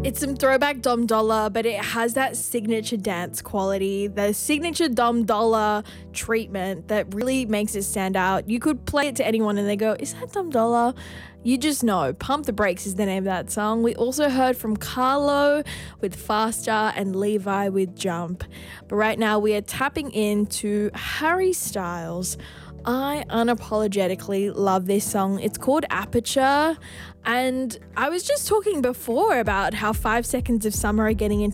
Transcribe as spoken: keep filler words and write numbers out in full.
It's some throwback Dom Dollar, but it has that signature dance quality, the signature Dom Dollar treatment that really makes it stand out. You could play it to anyone and they go, is that Dom Dollar? You just know. Pump the Brakes is the name of that song. We also heard from Carlo with Faster and Levi with Jump. But right now we are tapping into Harry Styles. I unapologetically love this song. It's called Aperture. And I was just talking before about how Five Seconds of Summer are getting into